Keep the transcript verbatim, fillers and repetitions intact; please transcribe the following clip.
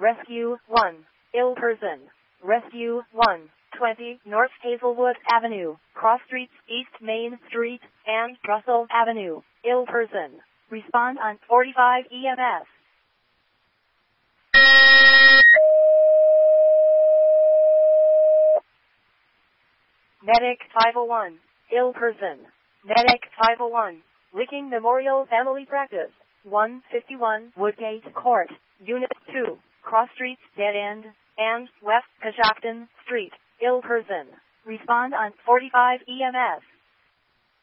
Rescue one. Ill person. Rescue one. twenty North Hazelwood Avenue, Cross Streets, East Main Street, and Russell Avenue. Ill person. Respond on forty-five E M S. Medic five oh one. Ill person. Medic five oh one. Licking Memorial Family Practice. one fifty-one Woodgate Court, Unit two, Cross Streets Dead End, and West Coshocton Street. Ill person. Respond on forty-five E M S.